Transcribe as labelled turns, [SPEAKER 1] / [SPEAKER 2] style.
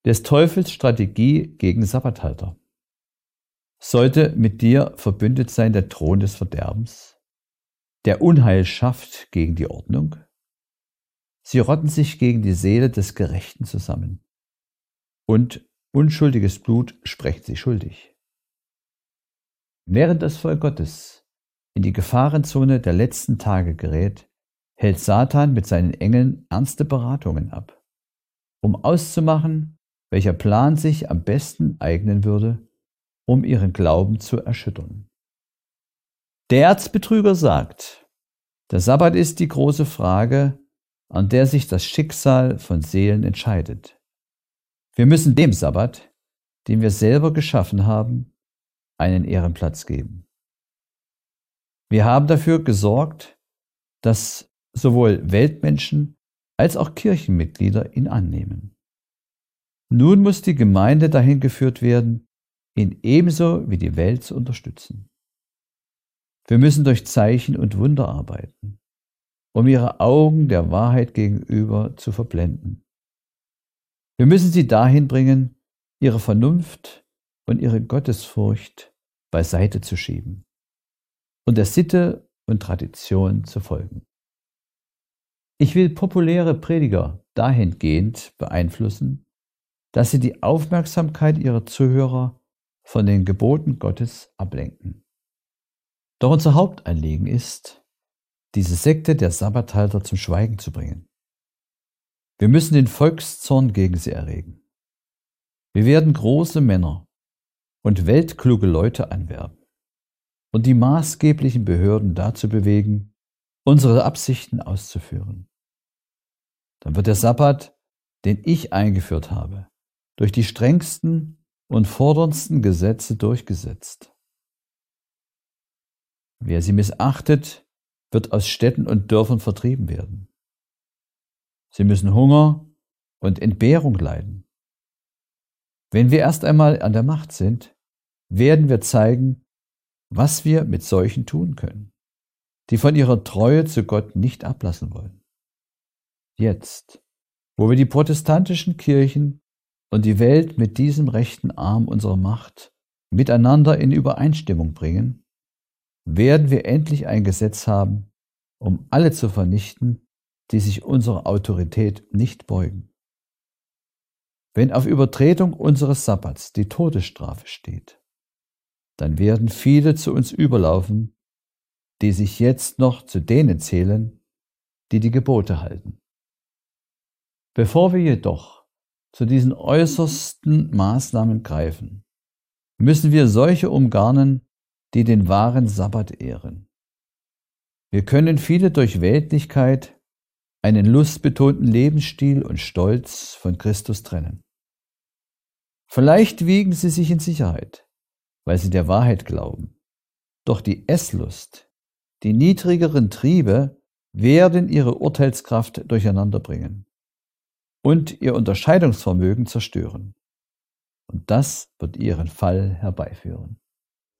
[SPEAKER 1] des Teufels Strategie gegen Sabbathalter. Sollte mit dir verbündet sein der Thron des Verderbens, der Unheil schafft gegen die Ordnung? Sie rotten sich gegen die Seele des Gerechten zusammen. Und unschuldiges Blut sprechen sie schuldig. Während das Volk Gottes in die Gefahrenzone der letzten Tage gerät, hält Satan mit seinen Engeln ernste Beratungen ab, um auszumachen, welcher Plan sich am besten eignen würde, um ihren Glauben zu erschüttern. Der Erzbetrüger sagt, der Sabbat ist die große Frage, an der sich das Schicksal von Seelen entscheidet. Wir müssen dem Sabbat, den wir selber geschaffen haben, einen Ehrenplatz geben. Wir haben dafür gesorgt, dass sowohl Weltmenschen als auch Kirchenmitglieder ihn annehmen. Nun muss die Gemeinde dahin geführt werden, ihn ebenso wie die Welt zu unterstützen. Wir müssen durch Zeichen und Wunder arbeiten, um ihre Augen der Wahrheit gegenüber zu verblenden. Wir müssen sie dahin bringen, ihre Vernunft und ihre Gottesfurcht beiseite zu schieben und der Sitte und Tradition zu folgen. Ich will populäre Prediger dahingehend beeinflussen, dass sie die Aufmerksamkeit ihrer Zuhörer von den Geboten Gottes ablenken. Doch unser Hauptanliegen ist, diese Sekte der Sabbathalter zum Schweigen zu bringen. Wir müssen den Volkszorn gegen sie erregen. Wir werden große Männer und weltkluge Leute anwerben und die maßgeblichen Behörden dazu bewegen, unsere Absichten auszuführen. Dann wird der Sabbat, den ich eingeführt habe, durch die strengsten und forderndsten Gesetze durchgesetzt. Wer sie missachtet, wird aus Städten und Dörfern vertrieben werden. Sie müssen Hunger und Entbehrung leiden. Wenn wir erst einmal an der Macht sind, werden wir zeigen, was wir mit solchen tun können, die von ihrer Treue zu Gott nicht ablassen wollen. Jetzt, wo wir die protestantischen Kirchen und die Welt mit diesem rechten Arm unserer Macht miteinander in Übereinstimmung bringen, werden wir endlich ein Gesetz haben, um alle zu vernichten, die sich unserer Autorität nicht beugen. Wenn auf Übertretung unseres Sabbats die Todesstrafe steht, dann werden viele zu uns überlaufen, die sich jetzt noch zu denen zählen, die die Gebote halten. Bevor wir jedoch zu diesen äußersten Maßnahmen greifen, müssen wir solche umgarnen, die den wahren Sabbat ehren. Wir können viele durch Weltlichkeit, einen lustbetonten Lebensstil und Stolz von Christus trennen. Vielleicht wiegen sie sich in Sicherheit, weil sie der Wahrheit glauben. Doch die Esslust, die niedrigeren Triebe werden ihre Urteilskraft durcheinanderbringen und ihr Unterscheidungsvermögen zerstören. Und das wird ihren Fall herbeiführen.